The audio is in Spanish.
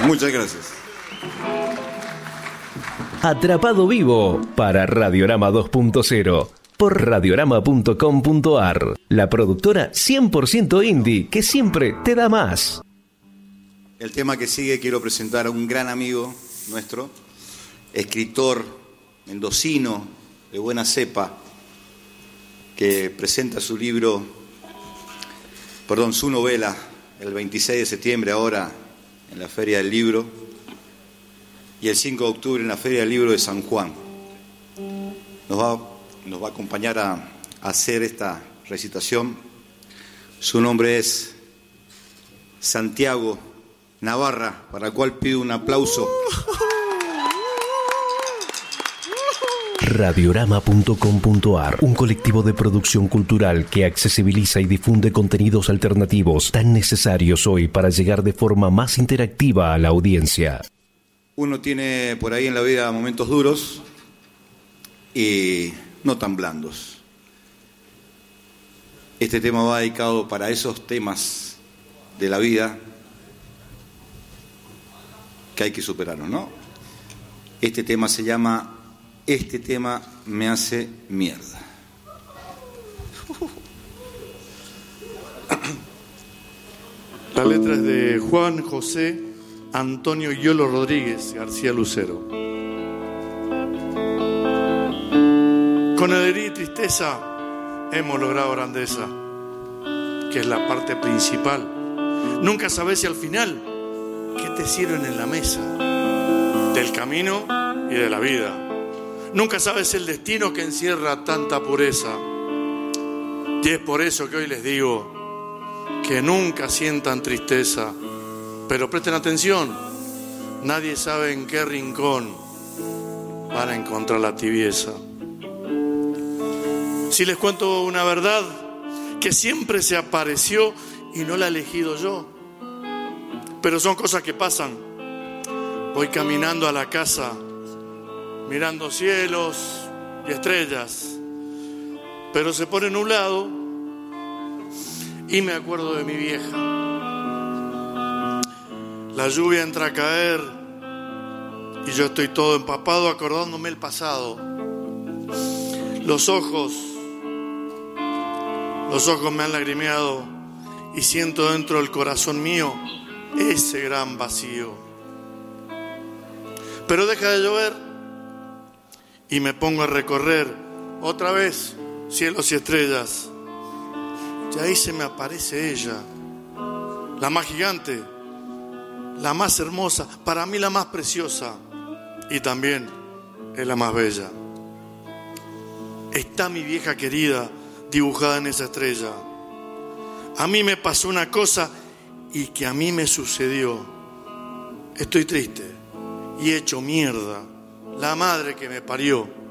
Muchas gracias. Atrapado Vivo para Radiorama 2.0 por radiorama.com.ar, la productora 100% indie que siempre te da más. El tema que sigue quiero presentar a un gran amigo nuestro, escritor mendocino de buena cepa, que presenta su novela el 26 de septiembre ahora en la Feria del Libro y el 5 de octubre en la Feria del Libro de San Juan. Nos va a acompañar a hacer esta recitación. Su nombre es Santiago Navarra, para el cual pido un aplauso. Radiorama.com.ar, un colectivo de producción cultural que accesibiliza y difunde contenidos alternativos tan necesarios hoy para llegar de forma más interactiva a la audiencia. Uno tiene por ahí en la vida momentos duros y no tan blandos. Este tema va dedicado para esos temas de la vida que hay que superarlos, ¿no? Este tema se llama Este tema me hace mierda. La letra es de Juan José Antonio Yolo Rodríguez García Lucero. Con alegría y tristeza hemos logrado grandeza, que es la parte principal. Nunca sabes si al final qué te sirven en la mesa del camino y de la vida. Nunca sabes el destino que encierra tanta pureza. Y es por eso que hoy les digo que nunca sientan tristeza, pero presten atención, nadie sabe en qué rincón van a encontrar la tibieza. Si les cuento una verdad que siempre se apareció y no la he elegido yo, pero son cosas que pasan. Voy caminando a la casa, mirando cielos y estrellas, pero se pone nublado y me acuerdo de mi vieja. La lluvia entra a caer y yo estoy todo empapado acordándome el pasado. Los ojos me han lagrimeado y siento dentro del corazón mío ese gran vacío. Pero deja de llover y me pongo a recorrer otra vez cielos y estrellas. Y ahí se me aparece ella, la más gigante, la más hermosa, para mí la más preciosa, y también es la más bella. Está mi vieja querida dibujada en esa estrella. A mí me pasó una cosa y que a mí me sucedió. Estoy triste y hecho mierda. La madre que me parió.